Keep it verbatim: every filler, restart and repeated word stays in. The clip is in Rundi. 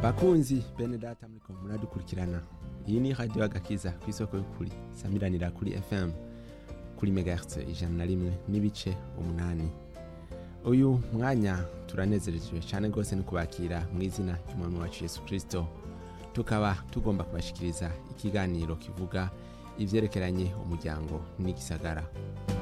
bakunzi bene data muriko muradukurikirana, iyi ni radio Agakiza kw'isoko y'ukuri samiranira kuri F M kuri megahertz ijana na rimwe n'ibice umunani. Uyu mwanya turanezerejwe cyane rwose no kubakira mu izina ry'umwami wacu Yesu Kristo. Tukaba tugomba kubashikiriza ikiganiro kivuga ivyerekeranye umuryango n'igisagara.